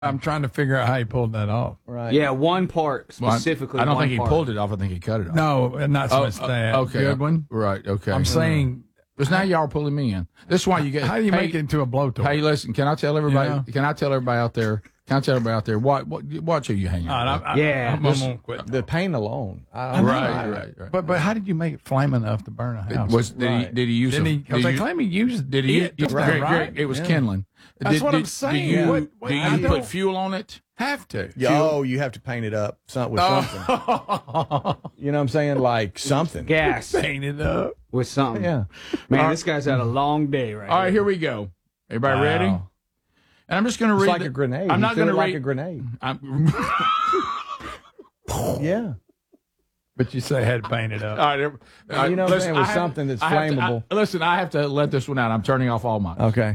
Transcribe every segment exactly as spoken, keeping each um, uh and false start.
I'm trying to figure out how he pulled that off. Right. Yeah, one part Well, I- specifically. I don't one think he part. pulled it off. I think he cut it off. No, not so Oh, much uh, that. okay. Goodwin. Right. Okay. I'm saying, Because now y'all are pulling me in. This is why you get. how do you hey, make it into a blowtorch? Hey, listen. Can I tell everybody? You know? Can I tell everybody out there? Can I tell everybody out there? What? What? Watch who you hang All right, out I, with. I, Yeah. I'm, I'm gonna quit. The pain alone. I, I know. Right. Right. Right. But but how did you make it flame enough to burn a house? Was did he Right. did he use? Didn't a, he? did Because they you- claim he used. Did he? it. Greg, That's Greg, right. it was Yeah. kindling. That's did, what did, I'm saying. Do you, What- what- do I you don't- put fuel on it? Have to. Yeah, oh, you have to paint it up some- with something. Oh. You know what I'm saying? Like something. Gas Paint it up. with something. Yeah. Man, this guy's had a long day right All right, here we go. Everybody Wow. ready? And I'm just going to It's read. like the- a grenade. I'm You not feel going to it like read. a grenade. I'm, Yeah. But you say had to paint it up. all right, all right, You know what I'm listen, saying? With I have- something that's I have to- flammable. I- listen, I have to let this one out. I'm turning off all mine. Okay.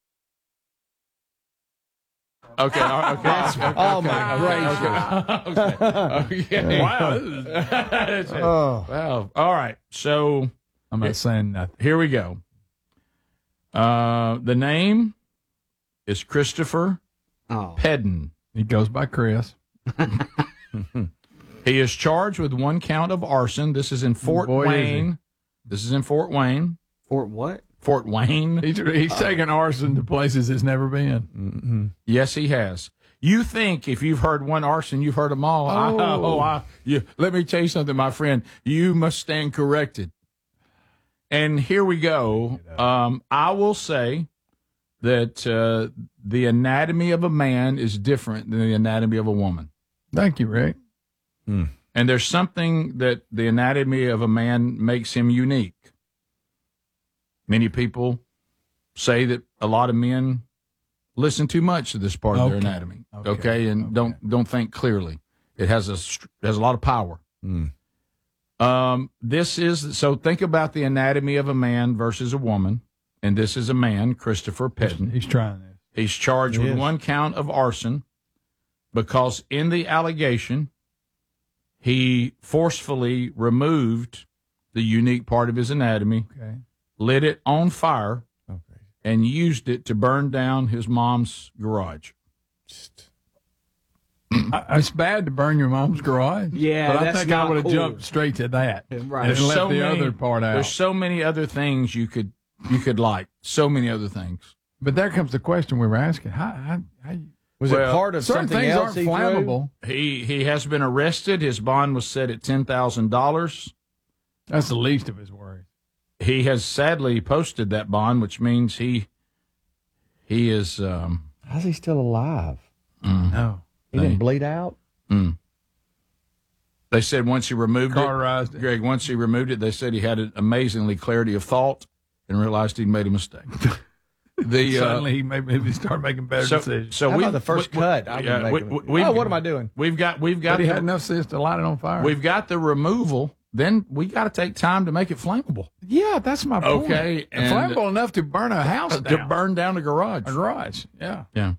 Okay. all right, okay. okay, oh, okay, my okay, Okay. okay. Wow. This is, That's it. Oh. Wow. All right. So I'm not saying nothing. here we go. Uh, the name is Christopher Oh. Pedden. He goes by Chris. He is charged with one count of arson. This is in Fort Boy, is he. Wayne. This is in Fort Wayne. Fort what? Fort Wayne. He's, he's taking arson to places it's never been. Mm-hmm. Yes, he has. You think if you've heard one arson, you've heard them all. I, oh, I, you, let me tell you something, my friend. You must stand corrected. And here we go. Um, I will say that uh, the anatomy of a man is different than the anatomy of a woman. Thank you, Rick. Hmm. And there's something that the anatomy of a man makes him unique. Many people say that a lot of men listen too much to this part of their Okay. anatomy. Okay, Okay. and Okay. don't don't think clearly. It has a str- has a lot of power. Mm. Um, this is so. Think about the anatomy of a man versus a woman, and this is a man, Christopher Pedden. He's trying this. He's charged He with is. one count of arson because in the allegation he forcefully removed the unique part of his anatomy, Okay. lit it on fire, Okay. and used it to burn down his mom's garage. Just- I, it's bad to burn your mom's garage. Yeah, but I that's think I not would have cool. jumped straight to that Right. and There's left so the many- other part out. There's so many other things you could you could like. So many other things. But there comes the question we were asking: How? how, how you, Was it Well, part of certain something things else aren't he threw? flammable. He he has been arrested. His bond was set at ten thousand dollars. That's the least of his worries. He has sadly posted that bond, which means he he is. Um, How's he still alive? mm, No, He They- didn't bleed out? mm. They said once he removed it, cauterized it. Greg. Once he removed it, they said he had an amazingly clarity of thought and realized he'd made a mistake. The uh, Suddenly he made maybe start making better so decisions. so How we about the first we- cut? I've been yeah, we, making- we, we've- oh, what am I doing? We've got we've got But he the- had enough sense to light it on fire. we've got the removal. Then we got to take time to make it flammable. yeah, that's my point. Okay, And and- flammable enough to burn a house To down. burn down the garage. a garage. Yeah. Yeah.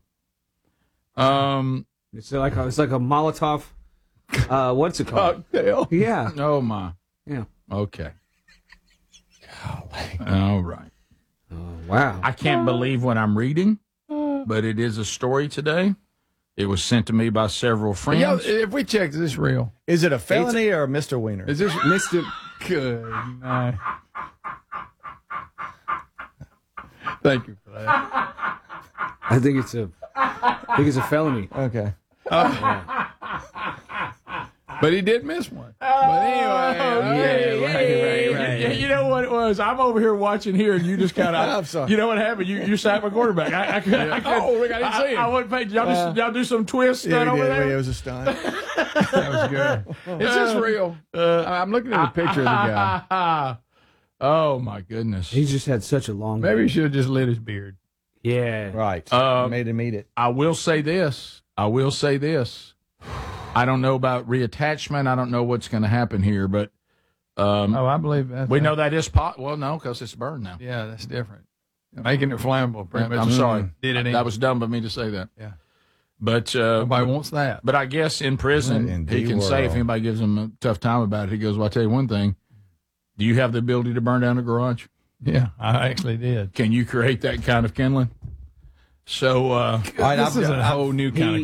Um. It's like a, it's like a Molotov. Uh, what's it called? Cocktail. Yeah. Oh my. Yeah. Okay. All right. Oh, wow. I can't believe what I'm reading, but it is a story today. It was sent to me by several friends. Yeah, if we check, is this real? Is it a felony or a Mister Wiener? Is this Mister Good night. Thank you for that. I think it's a. I think it's a felony. Okay. But he did miss one. But anyway, Hey, yeah, hey, right, right, right. you- You know what it was? I'm over here watching here, and you just kind I'm of. sorry. You know what happened? You you sat my quarterback. I, I, could, I could. Oh, Rick, I didn't see him. I, I wasn't paying. Y'all, just, y'all do some twist Yeah, stunt we over did. there. It was a stunt. That was good. Is this real? Uh, I'm looking at a picture of the guy. Oh my goodness! He just had such a long. Maybe day. he should have just lit his beard. Yeah. Right. Uh, Made him eat it. I will say this. I will say this. I don't know about reattachment. I don't know what's going to happen here, but um, Oh, I believe that. we know that is pot. Well, no, because it's burned now. Yeah, that's different. Making it flammable. Pretty much I'm sorry. Did it in. That was dumb of me to say that. Yeah. But uh, Nobody wants that. but I guess in prison In he the can say if world. anybody gives him a tough time about it, he goes, "Well, I tell you one thing. Do you have the ability to burn down a garage? Yeah, I actually did. Can you create that kind of kindling?" So uh, All right, This I've- is a I've- whole new kind of